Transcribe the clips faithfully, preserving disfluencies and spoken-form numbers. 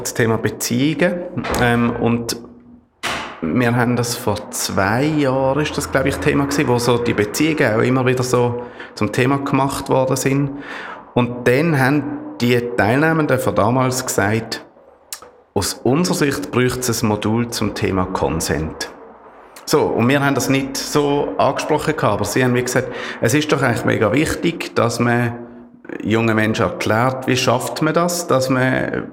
Das Thema Beziehungen. Ähm, und wir haben das vor zwei Jahren, ist das glaube ich Thema gewesen, wo so die Beziehungen auch immer wieder so zum Thema gemacht worden sind. Und dann haben die Teilnehmenden von damals gesagt, aus unserer Sicht bräuchte es ein Modul zum Thema Consent. So, und wir haben das nicht so angesprochen, aber sie haben mir gesagt, es ist doch eigentlich mega wichtig, dass man jungen Menschen erklärt, wie schafft man das, dass man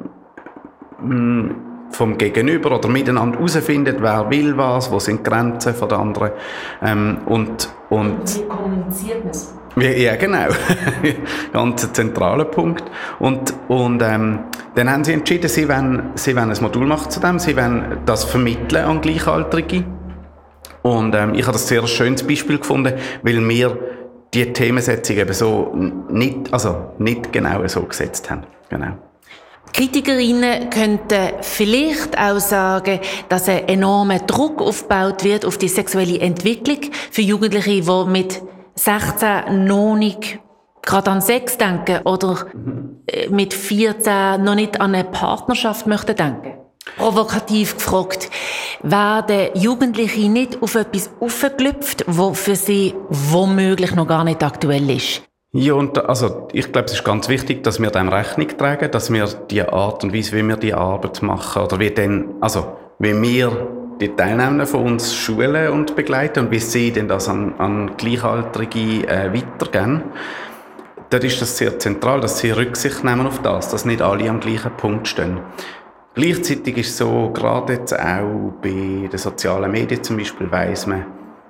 mh, vom Gegenüber oder miteinander herausfindet, wer will was, wo sind die Grenzen von den anderen. Ähm, und, und wie kommuniziert man es? Ja, genau. Ganz ein zentraler Punkt. Und, und ähm, dann haben sie entschieden, sie wollen, sie wollen ein Modul machen zu dem, sie wollen das vermitteln an Gleichaltrige. Und ähm, ich habe das ein sehr schönes Beispiel gefunden, weil wir die Themensetzung eben so nicht, also nicht genau so gesetzt haben. Genau. Kritikerinnen könnten vielleicht auch sagen, dass ein enormer Druck aufgebaut wird auf die sexuelle Entwicklung für Jugendliche, die mit sechzehn noch nicht gerade an Sex denken oder mit vierzehn noch nicht an eine Partnerschaft möchten denken. Provokativ gefragt, werden Jugendliche nicht auf etwas aufgeklüpft, was für sie womöglich noch gar nicht aktuell ist? Ja, und also ich glaube, es ist ganz wichtig, dass wir dem Rechnung tragen, dass wir die Art und Weise, wie wir die Arbeit machen, oder wie denn, also wie wir die Teilnehmer von uns schulen und begleiten und wie sie denn das an, an Gleichaltrige äh, weitergeben. Dort ist das sehr zentral, dass sie Rücksicht nehmen auf das, dass nicht alle am gleichen Punkt stehen. Gleichzeitig ist es so, gerade jetzt auch bei den sozialen Medien zum Beispiel, weiss man,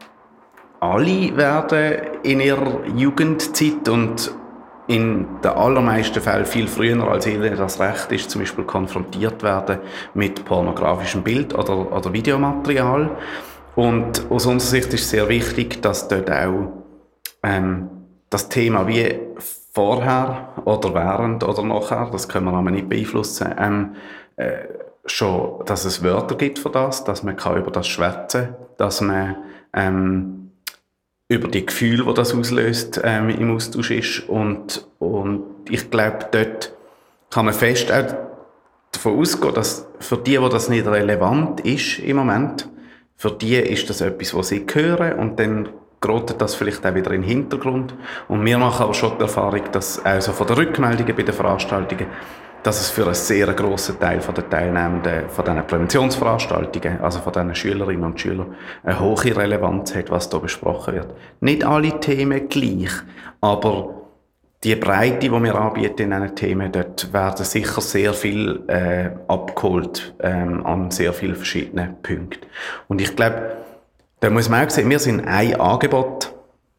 alle werden in ihrer Jugendzeit und in den allermeisten Fällen viel früher, als ihnen das Recht ist, zum Beispiel konfrontiert werden mit pornografischem Bild oder, oder Videomaterial. Und aus unserer Sicht ist es sehr wichtig, dass dort auch ähm, das Thema wie vorher oder während oder nachher, das können wir aber nicht beeinflussen, ähm, äh, schon, dass es Wörter gibt für das, dass man kann über das schwätzen, dass man ähm, über die Gefühle, die das auslöst, ähm, im Austausch ist. Und, und ich glaube, dort kann man fest auch davon ausgehen, dass für die, wo das nicht relevant ist im Moment, für die ist das etwas, was sie hören und dann gerät das vielleicht auch wieder in den Hintergrund. Und wir machen aber schon die Erfahrung, dass also von den Rückmeldungen bei den Veranstaltungen, dass es für einen sehr grossen Teil der Teilnehmenden von diesen Präventionsveranstaltungen, also von diesen Schülerinnen und Schülern, eine hohe Relevanz hat, was hier besprochen wird. Nicht alle Themen gleich, aber die Breite, die wir anbieten in diesen Themen, dort werden sicher sehr viel äh, abgeholt ähm, an sehr vielen verschiedenen Punkten. Und ich glaube, da muss man auch sehen, wir sind ein Angebot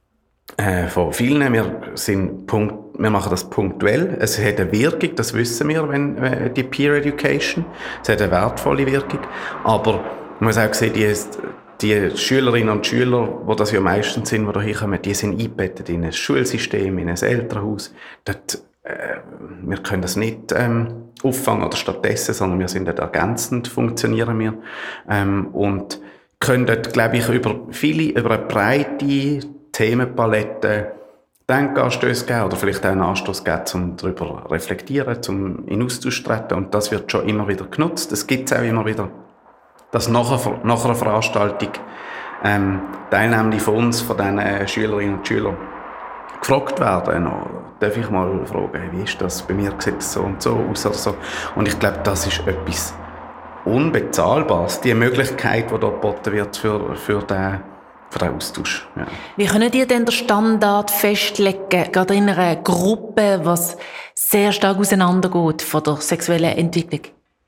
äh, von vielen. Wir, sind Punkt, wir machen das punktuell. Es hat eine Wirkung, das wissen wir, wenn, äh, die Peer Education. Es hat eine wertvolle Wirkung. Aber man muss auch sehen, die, die Schülerinnen und Schüler, die das ja meistens sind, die da hinkommen, die sind eingebettet in ein Schulsystem, in ein Elternhaus. Dort, äh, wir können das nicht ähm, auffangen oder stattdessen, sondern wir sind dort ergänzend, funktionieren wir. Ähm, und können dort, glaube ich, über viele, über eine breite Themenpalette Denkanstöße geben oder vielleicht auch einen Anstoß geben, um darüber zu reflektieren, um in Austausch zu treten. Und das wird schon immer wieder genutzt. Es gibt es auch immer wieder, dass nach einer, nach einer Veranstaltung ähm, Teilnehmende von uns, von diesen Schülerinnen und Schülern, gefragt werden. Oh, darf ich mal fragen, wie ist das? Bei mir sieht es so und so aus oder so. Und ich glaube, das ist etwas Unbezahlbares, die Möglichkeit, die dort geboten wird für, für, den, für den Austausch. Ja. Wie können ihr denn den Standard festlegen, gerade in einer Gruppe, was sehr stark auseinandergeht von der sexuellen Entwicklung?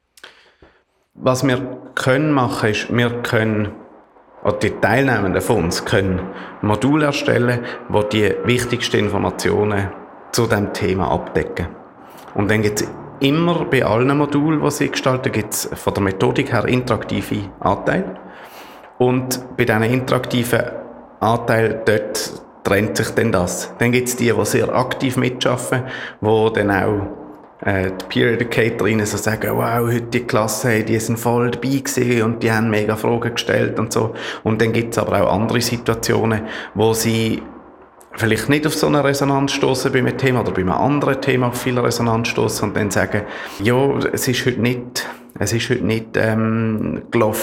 Was wir können machen, ist, wir können, oder die Teilnehmenden von uns können Module erstellen, die die wichtigsten Informationen zu diesem Thema abdecken. Und dann gibt es immer bei allen Modulen, die sie gestalten, gibt es von der Methodik her interaktive Anteile. Und bei diesen interaktiven Anteilen, dort trennt sich dann das. Dann gibt es die, die sehr aktiv mitarbeiten, die dann auch äh, die Peer Educatorinnen so sagen, wow, heute die Klasse, hey, die sind voll dabei gewesen und die haben mega Fragen gestellt und so. Und dann gibt es aber auch andere Situationen, wo sie vielleicht nicht auf so eine Resonanz stoßen bei einem Thema oder bei einem anderen Thema auf viel Resonanz stoßen und dann sagen, ja, es ist heute nicht, es ist heute nicht ähm, gelaufen